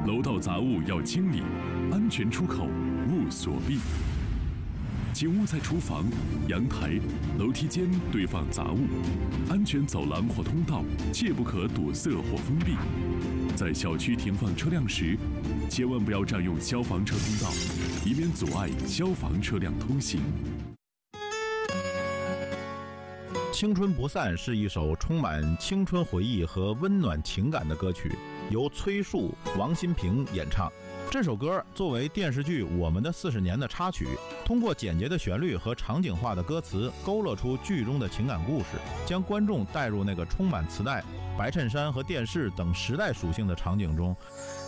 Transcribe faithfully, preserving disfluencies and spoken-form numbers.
楼道杂物要清理，安全出口勿锁闭。请勿在厨房、阳台、楼梯间堆放杂物，安全走廊或通道切不可堵塞或封闭。在小区停放车辆时，千万不要占用消防车通道，以免阻碍消防车辆通行。 青春不散是一首充满青春回忆和温暖情感的歌曲，由崔树、王新平演唱。这首歌作为电视剧《我们的四十年》的插曲，通过简洁的旋律和场景化的歌词，勾勒出剧中的情感故事，将观众带入那个充满磁带、白衬衫和电视等时代属性的场景中。